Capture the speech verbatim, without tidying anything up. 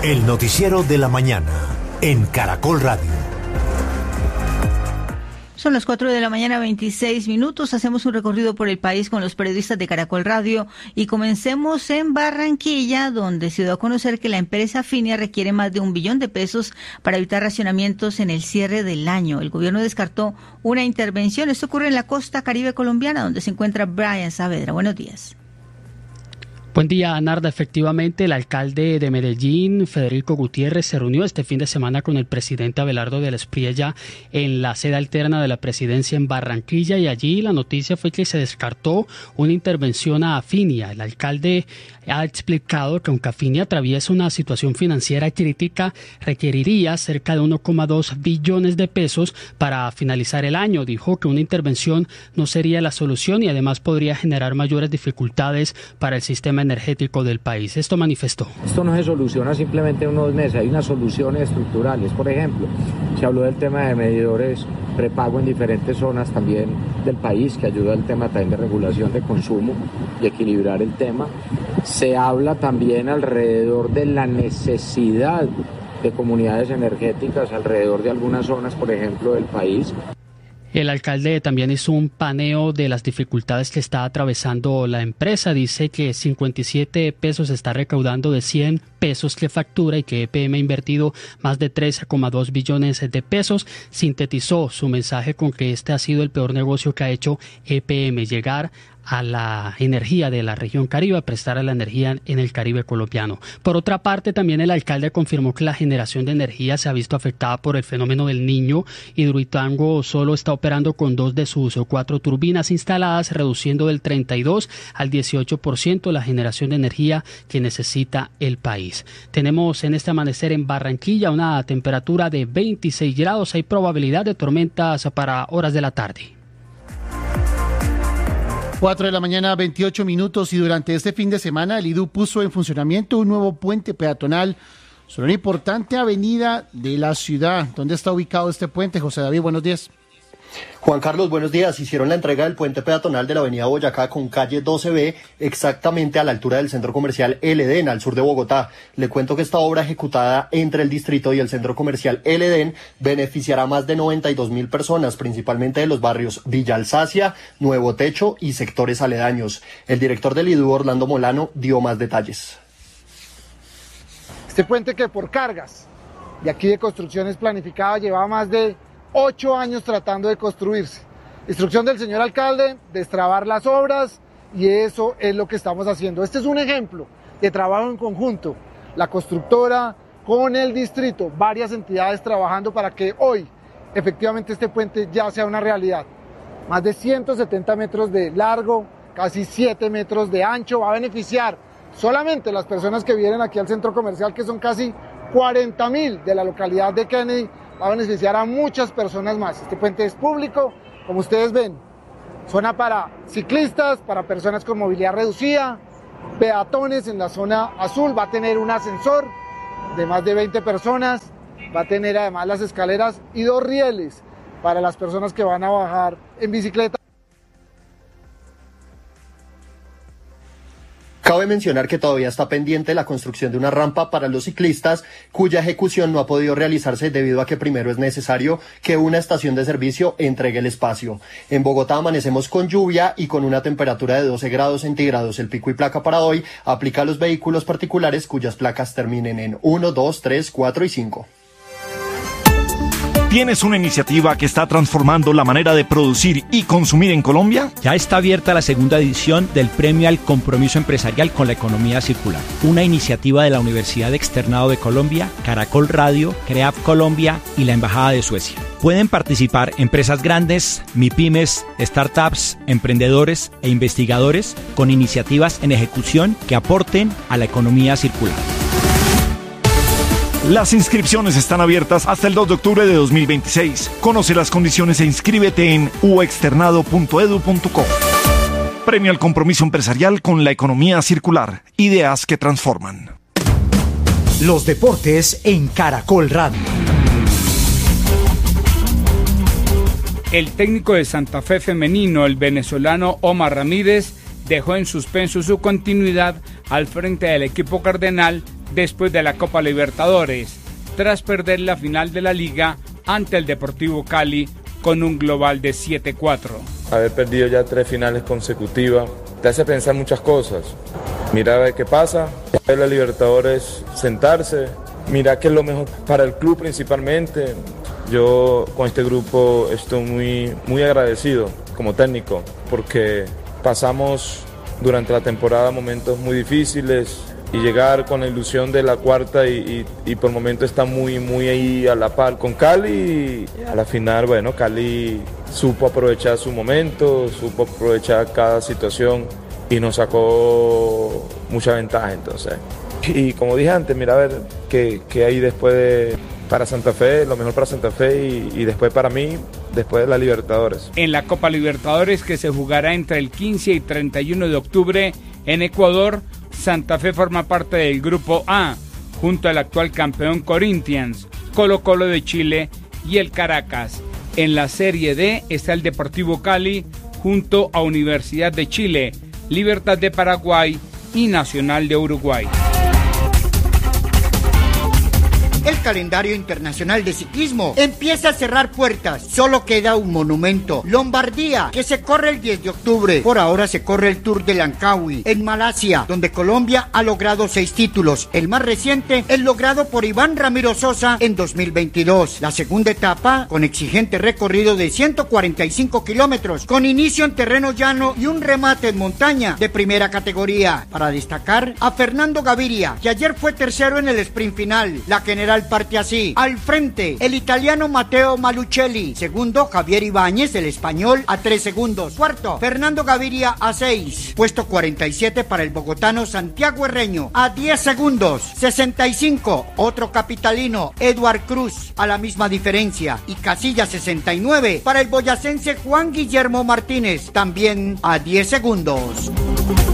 El noticiero de la mañana en Caracol Radio. Son las cuatro de la mañana, veintiséis minutos. Hacemos un recorrido por el país con los periodistas de Caracol Radio y comencemos en Barranquilla, donde se dio a conocer que la empresa Finia requiere más de un billón de pesos para evitar racionamientos en el cierre del año. El gobierno descartó una intervención. Esto ocurre en la costa caribe colombiana, donde se encuentra Brian Saavedra. Buenos días. Buen día, Narda. Efectivamente, el alcalde de Medellín, Federico Gutiérrez, se reunió este fin de semana con el presidente Abelardo del Espriella en la sede alterna de la presidencia en Barranquilla, y allí la noticia fue que se descartó una intervención a Finia. El alcalde ha explicado que aunque Finia atraviesa una situación financiera crítica, requeriría cerca de uno coma dos billones de pesos para finalizar el año. Dijo que una intervención no sería la solución y además podría generar mayores dificultades para el sistema energético del país. Esto manifestó. Esto no se soluciona simplemente en unos meses, hay unas soluciones estructurales. Por ejemplo, se habló del tema de medidores prepago en diferentes zonas también del país, que ayuda al tema también de regulación de consumo y equilibrar el tema. Se habla también alrededor de la necesidad de comunidades energéticas alrededor de algunas zonas, por ejemplo, del país. El alcalde también hizo un paneo de las dificultades que está atravesando la empresa. Dice que cincuenta y siete pesos está recaudando de cien pesos que factura y que E P M ha invertido más de tres coma dos billones de pesos. Sintetizó su mensaje con que este ha sido el peor negocio que ha hecho E P M, llegar a la energía de la región Caribe, a prestar a la energía en el Caribe colombiano. Por otra parte, también el alcalde confirmó que la generación de energía se ha visto afectada por el fenómeno del Niño. Hidroituango solo está operando con dos de sus cuatro turbinas instaladas, reduciendo del treinta y dos al dieciocho por ciento la generación de energía que necesita el país. Tenemos en este amanecer en Barranquilla una temperatura de veintiséis grados. Hay probabilidad de tormentas para horas de la tarde. cuatro de la mañana, veintiocho minutos, y durante este fin de semana el I D U puso en funcionamiento un nuevo puente peatonal sobre una importante avenida de la ciudad. ¿Dónde está ubicado este puente, José David? Buenos días. Juan Carlos, buenos días. Hicieron la entrega del puente peatonal de la avenida Boyacá con calle doce B, exactamente a la altura del centro comercial El Edén, al sur de Bogotá. Le cuento que esta obra, ejecutada entre el distrito y el centro comercial El Edén, beneficiará a más de noventa y dos mil personas, principalmente de los barrios Villa Alsacia, Nuevo Techo y sectores aledaños. El director del I D U, Orlando Molano, dio más detalles. Este puente, que por cargas de aquí de construcciones planificadas llevaba más de ocho años tratando de construirse. Instrucción del señor alcalde, destrabar las obras, y eso es lo que estamos haciendo. Este es un ejemplo de trabajo en conjunto, la constructora con el distrito, varias entidades trabajando para que hoy efectivamente este puente ya sea una realidad. Más de ciento setenta metros de largo, casi siete metros de ancho, va a beneficiar solamente las personas que vienen aquí al centro comercial, que son casi cuarenta mil de la localidad de Kennedy. Va a beneficiar a muchas personas más. Este puente es público, como ustedes ven, zona para ciclistas, para personas con movilidad reducida, peatones en la zona azul, va a tener un ascensor de más de veinte personas, va a tener además las escaleras y dos rieles para las personas que van a bajar en bicicleta. Cabe mencionar que todavía está pendiente la construcción de una rampa para los ciclistas, cuya ejecución no ha podido realizarse debido a que primero es necesario que una estación de servicio entregue el espacio. En Bogotá amanecemos con lluvia y con una temperatura de doce grados centígrados. El pico y placa para hoy aplica a los vehículos particulares cuyas placas terminen en uno, dos, tres, cuatro y cinco. ¿Tienes una iniciativa que está transformando la manera de producir y consumir en Colombia? Ya está abierta la segunda edición del Premio al Compromiso Empresarial con la Economía Circular, una iniciativa de la Universidad Externado de Colombia, Caracol Radio, CREAF Colombia y la Embajada de Suecia. Pueden participar empresas grandes, MIPYMES, startups, emprendedores e investigadores con iniciativas en ejecución que aporten a la economía circular. Las inscripciones están abiertas hasta el dos de octubre de dos mil veintiséis. Conoce las condiciones e inscríbete en u externado punto edu punto co. Premio al compromiso empresarial con la economía circular. Ideas que transforman. Los deportes en Caracol Radio. El técnico de Santa Fe femenino, el venezolano Omar Ramírez, dejó en suspenso su continuidad al frente del equipo cardenal después de la Copa Libertadores, tras perder la final de la Liga ante el Deportivo Cali con un global de siete cuatro. Haber perdido ya tres finales consecutivas te hace pensar muchas cosas. Mira a ver qué pasa, ver la Libertadores, sentarse, mira qué es lo mejor para el club principalmente. Yo con este grupo estoy muy, muy agradecido como técnico porque pasamos durante la temporada momentos muy difíciles y llegar con la ilusión de la cuarta y, y, y por momentos está muy, muy ahí a la par con Cali. Y a la final, bueno, Cali supo aprovechar su momento, supo aprovechar cada situación y nos sacó mucha ventaja entonces. Y como dije antes, mira a ver qué, qué hay después de, para Santa Fe, lo mejor para Santa Fe y, y después para mí, después de la Libertadores. En la Copa Libertadores que se jugará entre el quince y treinta y uno de octubre en Ecuador, Santa Fe forma parte del Grupo A, junto al actual campeón Corinthians, Colo-Colo de Chile y el Caracas. En la Serie D está el Deportivo Cali, junto a Universidad de Chile, Libertad de Paraguay y Nacional de Uruguay. El calendario internacional de ciclismo empieza a cerrar puertas. Solo queda un monumento, Lombardía, que se corre el diez de octubre. Por ahora se corre el Tour de Langkawi en Malasia, donde Colombia ha logrado seis títulos. El más reciente, el logrado por Iván Ramiro Sosa en dos mil veintidós. La segunda etapa, con exigente recorrido de ciento cuarenta y cinco kilómetros, con inicio en terreno llano y un remate en montaña de primera categoría. Para destacar a Fernando Gaviria, que ayer fue tercero en el sprint final. La general parte así: al frente, el italiano Matteo Malucelli. Segundo, Javier Ibáñez, el español, a tres segundos. Cuarto, Fernando Gaviria, a seis. Puesto cuarenta y siete para el bogotano Santiago Herreño, a diez segundos. sesenta y cinco, otro capitalino, Eduard Cruz, a la misma diferencia. Y casilla sesenta y nueve para el boyacense Juan Guillermo Martínez, también a diez segundos.